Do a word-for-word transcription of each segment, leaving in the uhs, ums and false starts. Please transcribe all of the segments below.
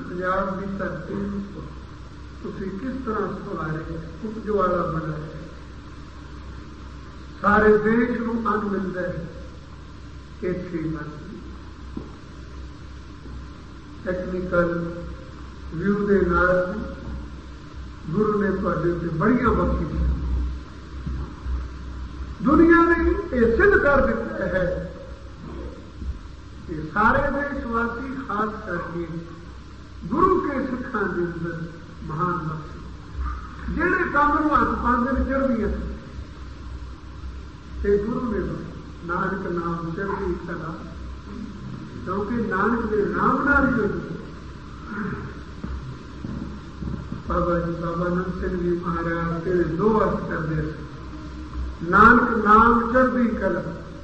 पंजाब की धरती तुसी किस तरह सवारे उपज वाला बनाया, सारे देश को अन्न मिलता है, इत्थे बन टेक्निकल व्यू के नाल गुरु ने तुहाडे ते बड़ियां बख्शिश दुनिया ने यह सिद्ध कर दिता है कि सारे देशवासी खास करके गुरु के सिखा के अंदर महान बख्शे जेड़े काम नूं हथ पांदे ने चढ़दियां ते गुरु ने नानक नाम चढ़दी कला, क्योंकि नानक के नाम नाल ही बाबा जी बाबा नंद सिंह जी महाराज के दो अर्थ करते हैं, नानक नाम चढ़दी कला।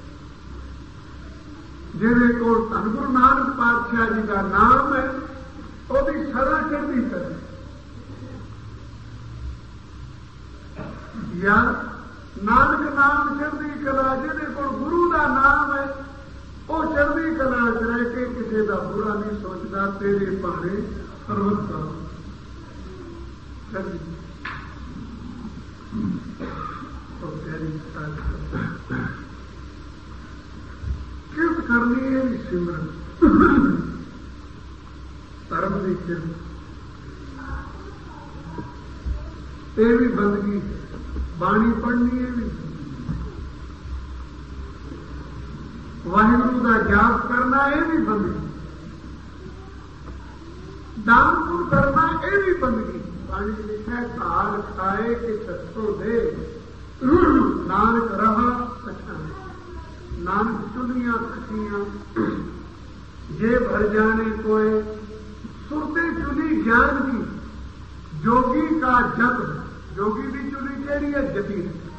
जिहदे कोल धन गुरु नानक पातशाह जी का नाम है ओदी सदा चढ़दी कला, या नानक नाम चढ़दी कला जिहदे कोल गुरु का नाम है वो चढ़दी कला च रह के किसी का बुरा नहीं सोचता, तेरे भाणे सर्वत करो चढ़दी किरत करनी है भी सिमरन धर्म की किरत, ये भी बंदगी, बाणी पढ़नी है भी, वाहिगुरु का जाप करना ये भी बंदगी, दान पुण्य करना ये भी बंदगी। पानी लिखा है काल खाए के छत्तो दे नानक रहा अच्छा, नानक चुनिया कटियां जे भर जाने कोई, सुरते चुनी ज्ञान की जोगी का जप, जोगी की चुनी केड़ी है जपी,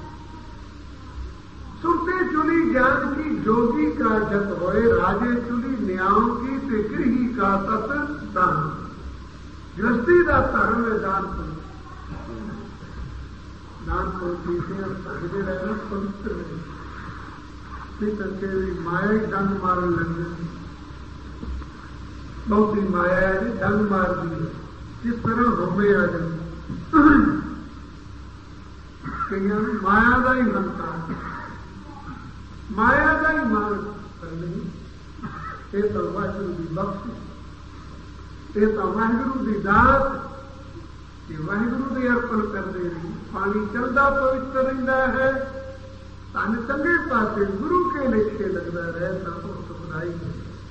सुरते चुनी ज्ञान की जोगी का जप होए, राजे चुनी न्यायों की ते गृही का तत् दान, गृहस्थी का धर्म है दान पुण्य, दान पुण्य सकते रहना पवित्र नहीं करके माया ही डंग मारन लगे, बहुत ही माया है डंग मार दी, जिस तरह होमे आ जाए माया का ही मनता, माया का ही मान करनी, ये तो वाहिगुरु की बख्शिश, ये तो वाहिगुरु की दात, ये वाहिगुरु की अर्पण कर दे रही। पानी चलता पवित्र रहिंदा है, तन चंगे पासे गुरु के लेखे लगता रहे तो सुखदाई है।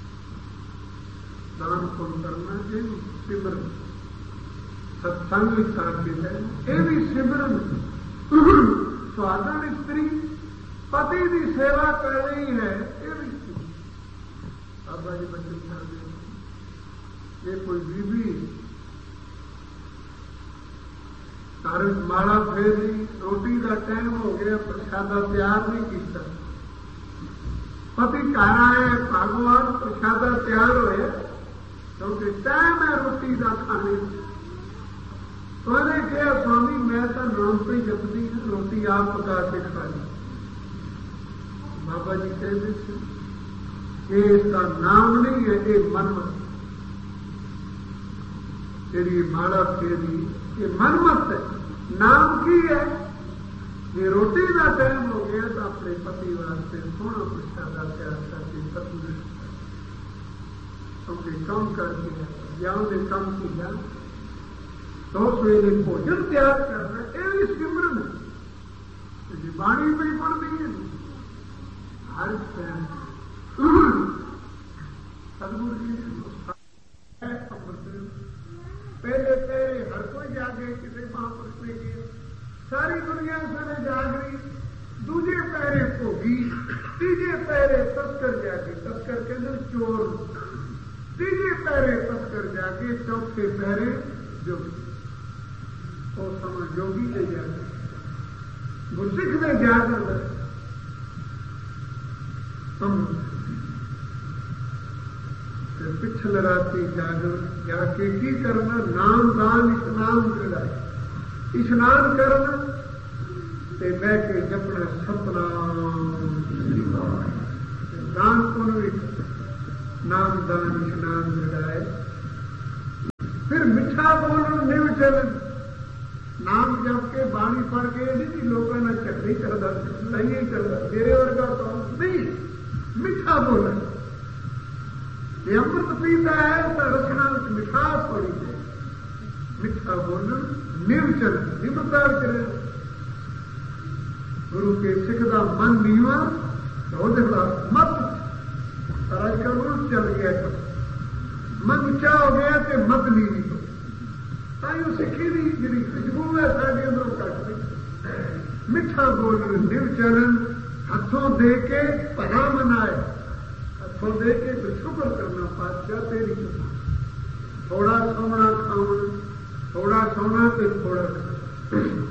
दान पुण्य करना ये सिमरन, सत्संग करके है ये भी सिमरन, स्वादन स्त्री पति की सेवा कर रही है ये भी बाबा जी बच्चे कर ये कोई बीबी घर माला फेरी, रोटी का टाइम हो गया, प्रसादा तैयार नहीं किया, पति घर आए भगवान प्रसादा तैयार होया, क्योंकि टाइम है रोटी का खाने, तो उन्हें कहा स्वामी मैं तो नाम पे जपती रोटी आप पका के खाई। बाबा जी कहते ये इसका नाम नहीं है, ये मनमत, तेरी माला फेरी ये मनमत है, नाम की है। ये रोटी का टाइम हो गया तो अपने पति वास्ते सोना प्रसादा तैयार करके पति अपने काम करके या उन्हें काम किया तो सवेरे भोजन तैयार करना, ये भी सिमरन है। बाणी भी पढ़ती है हर सदगुरु जी पहले पहले हर कोई जागे, किसी महापुरुष ने किया, सारी दुनिया सवेरे जाग रही, दूजे पहरे भोगी, तीजे पहरे तस्कर जागे, तस्कर के अंदर चोर, तीजे पहरे तस्कर जागे, चौथे पहरे जोगी, और समय जोगी ने जागे, गुरसिख ने जाग पिछल राती जागर जाके की करना, नाम दान स्नान कराए, स्नान करना ते बह के जपना सतनाम, दान पुण्य भी नाम दान स्नान कराए, फिर मिठा बोलन निव चलन, नाम जप के बाणी पढ़ के नहीं लोगों ने चटनी करता नहीं करता तेरे वर्गा तो नहीं, मिठा बोलन। ये अमृत पीता है तो रचना मिठास पड़ी है, मिठा बोलन निव चलन, निम्रता चले। गुरु के सिख का मन नीवा तो मत आजकल उल्ट चल गया, मन ऊंचा हो गया तो मत नीवी हो, ताई सिखी की जी खुशबू है साढ़े अंदरों कट गई। मिठा बोलन निव चलन, हथों दे के भला मनाए, हथों दे के तो शुक्र करना पातशाह तेरी कृपा। थोड़ा सोना खाओ, थोड़ा सोना तो थोड़ा खाओ।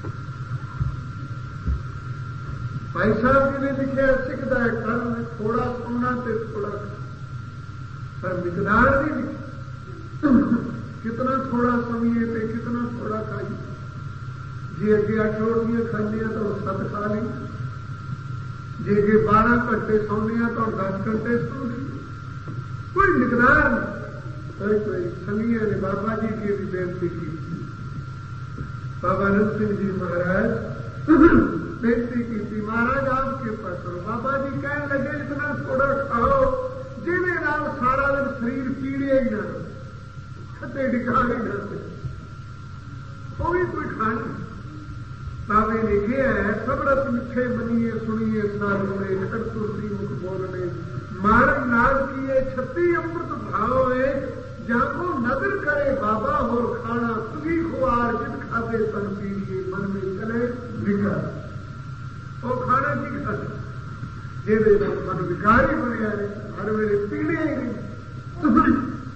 भाई साहब जी ने लिखे सिखता है कर्म थोड़ा सोना तो थोड़ा खाओ, पर मिकदार नहीं लिखी, कितना थोड़ा समीए पे कितना थोड़ा खाइए। जे अगे अठ रोटियां खाने तो सत खा ली, जे अगे बारह घंटे सोने तो दस घंटे सो ली, कोई मिकदार नहीं। कोई समीया ने बाबा जी की भी बेनती की, बाबा नंद सिंह जी महाराज बेनती की थी, महाराज आप कृपा करो। बाबा जी कहने लगे इतना थोड़ा खाओ जिन्हें नाल सारा दिन शरीर पीड़े ही ना, खते डिका ही ना, वो भी कोई खाना। बाबे ने कहा है सबरत मिठे मनीए सुनिए सारे खड़ तुरती मुख बोलने, मारन नाल किए छत्ती अमृत भाव है, जाको नजर करे बाबा होर खाना सुगी खुआर जिन खाते तन पीड़िए मन में चले विकार। वो खाना की खाते जेदे मन विकार ही बने रहे, हर वेले पीड़े ही नहीं।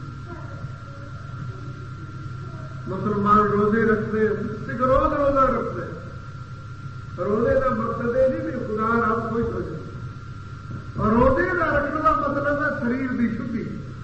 मुसलमान रोजे रखते, सिख रोज रोजा रखते, रोजे का मकसद है नहीं भी खुदा आप खुश हो जाए, और रोजे का रखने का मतलब है शरीर की शुद्धि,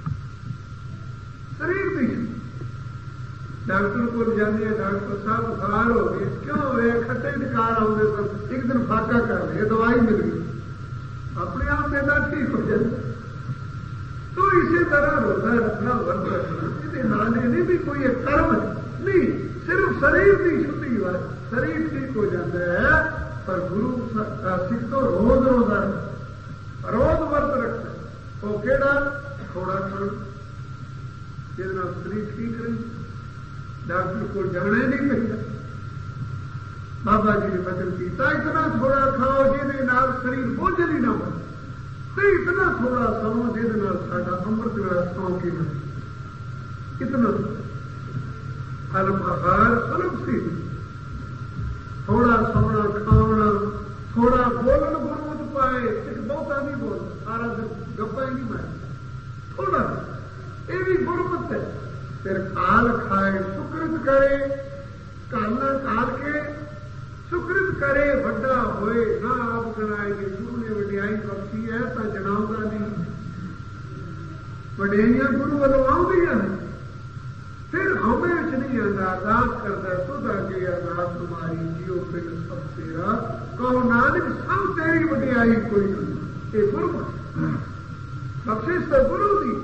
शरीर की शुद्धि। डॉक्टर को जाने डॉक्टर साहब बुखार हो गए, क्यों हुए? खट्टे निकार होंगे तो एक दिन फाका कर रहे, दवाई मिल गई, अपने आप पैदा ठीक हो जाए। तो इसी तरह रोजा रखना वर्त रखना ये नाले नहीं भी कोई एक कर्म नहीं, सिर्फ शरीर की शुद्धि हुआ, शरीर ठीक हो जाता है। पर गुरु सिख तो रोज रोजा रोज वर्त रखना, वो केड़ा थोड़ा खाना जिसना शरीर ठीक रहे, डॉक्टर को जाना ही नहीं पड़ता। बाबा जी ने वचन किया इतना थोड़ा खाओ जिहदे नाल शरीर बोझल ही ना बने, तो इतना थोड़ा सो जिहदे नाल साडा अमृत वेला सौ के ना, इतना अल्प आहार सुलभ सी, थोड़ा सोना खाना, थोड़ा बोलन गुरमत पाए, सिख बहुता नहीं बोल, सारा दिन गप्पा ही नहीं मारे, थोड़ा ये भी गुरमत है। फिर काल खाए सुकृत करे, कालना काल के सुकृत करे, वड्डा होए ना आप गणाएंगे। गुरु ने वड्याई बख्शी है तो जनाऊंगा नहीं, वड्याइयां गुरु वालों आउंदियां ने, फिर हमें च नहीं आता, अरदास करता तुदा के अरदास तुम्हारी जियो फिर सब तेरा, कहो नानक सब तेरी वड्याई कोई नहीं। ये गुरु बख्शिश तो गुरु दी,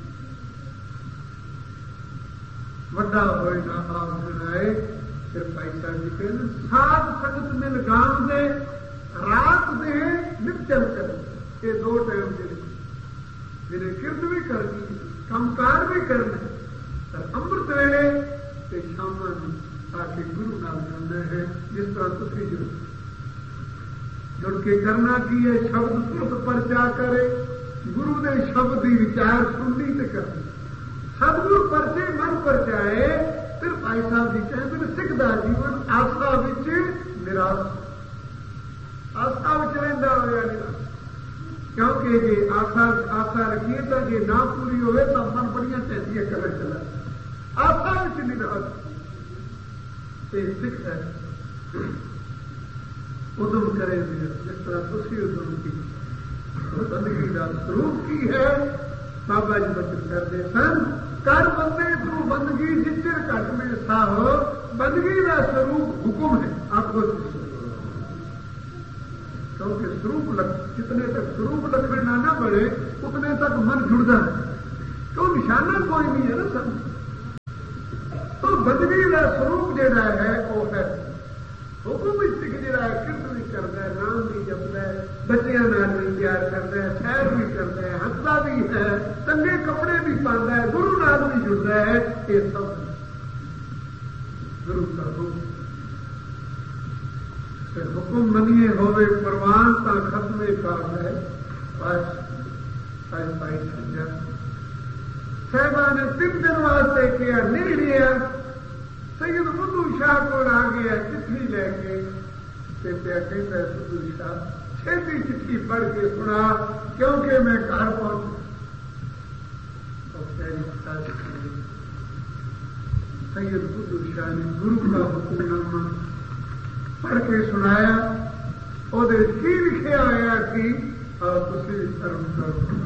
वड्डा होए ना आप गणाए। फिर भाई साहब जी कहते सात संगत मिल गांव दे रात दे नित्य कर, ये दो टाइम के मेरे किरत भी करनी, कामकार भी करना, अमृत वेले ते शामा ताकि गुरु नाल जुड़ना है। जिस तरह तुम जुड़ जुड़ के करना की है, शब्द सुत परचा करे, गुरु ने शब्द की विचार सुननी ते करनी, सदगुरु परचे मन परचाए। फिर भाई साहब जी कहते सिख का जीवन आस्था विच निराश, आस्था विच रहिंदा होया निराश, क्योंकि जे आस्था आस्था रखिए तो जे ना पूरी होवे तो मन बड़ियां चैतियां कर चला, आस्था विच निराश। ते सिख है उदम करे जिस तरह तुसी उदम की, बंदगी का स्वरूप की है। बाबा जी बचन करते सन कर बंदे तू बंदगी जिच्चर घट में साहो, बंदगी का स्वरूप हुक्म है आपको, क्योंकि स्वरूप जितने तक स्वरूप लक्षण ना ना बढ़े उतने तक मन जुड़ता है, क्यों निशाना कोई नहीं है ना सब, बदली का स्वरूप जोड़ा है वो है हुक्म भी सिख जोड़ा है, किरत भी करता है, नाम भी जपता है, बच्चियां नाल भी प्यार करता है, सैर भी करता है, हंसता भी है, चंगे कपड़े भी पाता है, गुरु नाल भी जुड़ता है। ये सब गुरु का रूप। हुक्म मनिए होवे प्रवान ता खत्मे काम है। बस आज भाई समझा साहबा ने तीन दिन वास्ते किया, नहीं लिया। सैयद बुद्धू शाह को आ गया चिट्ठी लेके, कहता बुद्धू शाह छेती चिट्ठी पढ़ के सुना क्योंकि मैं घर पहुंच। सैयद बुद्धू शाह ने गुरु का हुक्मनामा पढ़ के सुनाया। और की लिखा होया कि तुम धर्म करो।